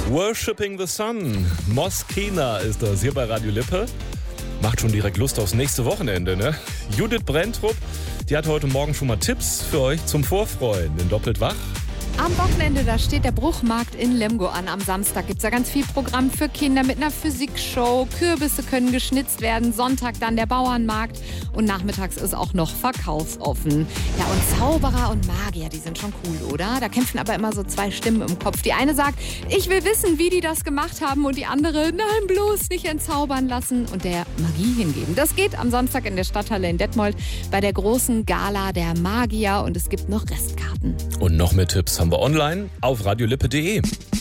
Worshipping the Sun. Moskena ist das hier bei Radio Lippe. Macht schon direkt Lust aufs nächste Wochenende, ne? Judith Brenntrup, die hat heute Morgen schon mal Tipps für euch zum Vorfreuen in Doppelt wach. Am Wochenende, da steht der Bruchmarkt in Lemgo an. Am Samstag gibt es da ganz viel Programm für Kinder mit einer Physikshow. Kürbisse können geschnitzt werden. Sonntag dann der Bauernmarkt. Und nachmittags ist auch noch verkaufsoffen. Ja, und Zauberer und Magier, die sind schon cool, oder? Da kämpfen aber immer so zwei Stimmen im Kopf. Die eine sagt, ich will wissen, wie die das gemacht haben. Und die andere, nein, bloß nicht entzaubern lassen und der Magie hingeben. Das geht am Samstag in der Stadthalle in Detmold bei der großen Gala der Magier. Und es gibt noch Restkarten. Und noch mehr Tipps haben wir online auf radiolippe.de.